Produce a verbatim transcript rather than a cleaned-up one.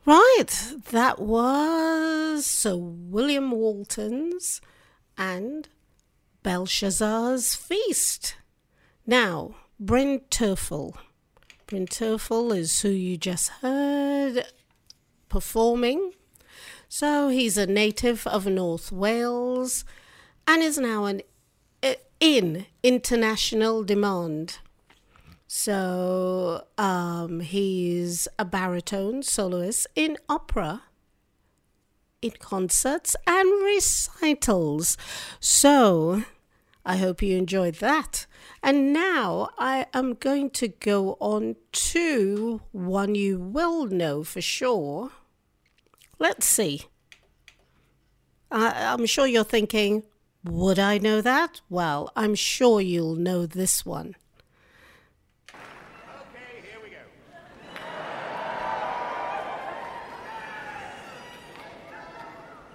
Right, that was Sir William Walton's and Belshazzar's Feast. Now, Bryn Terfel. Bryn Terfel is who you just heard performing. So he's a native of North Wales and is now an, in international demand. So um, he's a baritone soloist in opera, in concerts and recitals. So I hope you enjoyed that. And now I am going to go on to one you will know for sure. Let's see. I, I'm sure you're thinking, would I know that? Well, I'm sure you'll know this one.